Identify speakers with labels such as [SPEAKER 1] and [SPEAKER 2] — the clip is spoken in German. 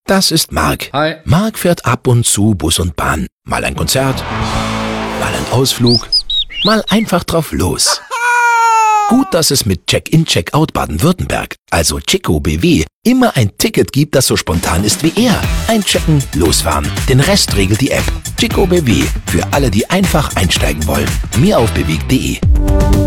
[SPEAKER 1] Das ist Marc.
[SPEAKER 2] Hi.
[SPEAKER 1] Marc fährt ab und zu Bus und Bahn. Mal ein Konzert, mal ein Ausflug, mal einfach drauf los. Gut, dass es mit Check-in, Check-out Baden-Württemberg, also Chico BW, immer ein Ticket gibt, das so spontan ist wie er. Einchecken, losfahren. Den Rest regelt die App. Chico BW, für alle, die einfach einsteigen wollen. Mehr auf bewegt.de.